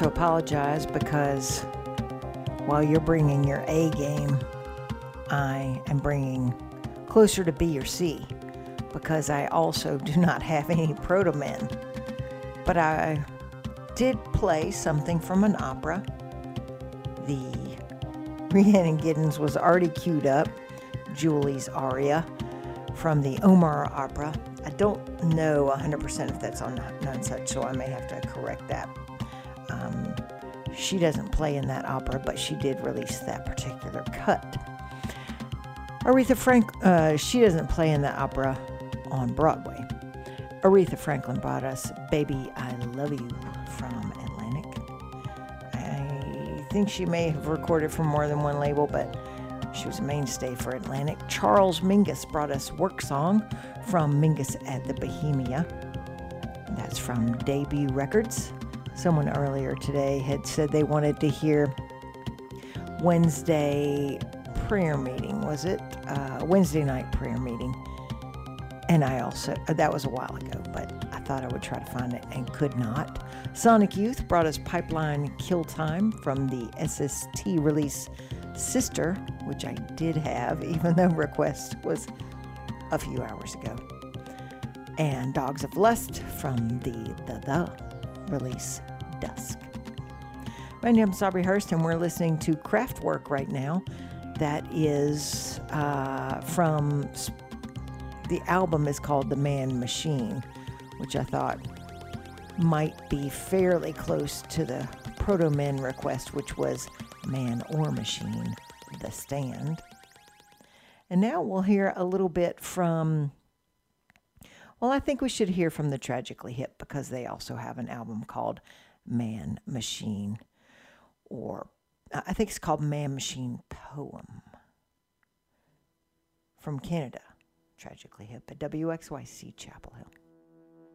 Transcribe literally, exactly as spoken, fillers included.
to apologize because while you're bringing your A game, I am bringing closer to B or C because I also do not have any Proto-Men. But I did play something from an opera. The Rhiannon Giddens was already queued up, Julie's aria from the Omar opera. I don't know one hundred percent if that's on Nonesuch, so I may have to correct that. Um, she doesn't play in that opera, but she did release that particular cut. Aretha Frank, uh, she doesn't play in that opera on Broadway. Aretha Franklin brought us Baby I Love You from Atlantic. I think she may have recorded for more than one label, but she was a mainstay for Atlantic. Charles Mingus brought us Work Song from Mingus at the Bohemia. That's from Debut Records. Someone earlier today had said they wanted to hear Wednesday prayer meeting, was it? Uh, Wednesday night prayer meeting. And I also, that was a while ago, but I thought I would try to find it and could not. Sonic Youth brought us Pipeline Kill Time from the S S T release Sister, which I did have, even though request was a few hours ago. And Dogs of Lust from the The The release Dusk. My name is Aubrey Hurst, and we're listening to Kraftwerk right now. That is uh, from, the album is called The Man Machine, which I thought might be fairly close to the Proto-Men request, which was Man or Machine, The Stand. And now we'll hear a little bit from, well, I think we should hear from the Tragically Hip because they also have an album called Man Machine, or I think it's called Man Machine Poem. From Canada, Tragically Hip at W X Y C Chapel Hill.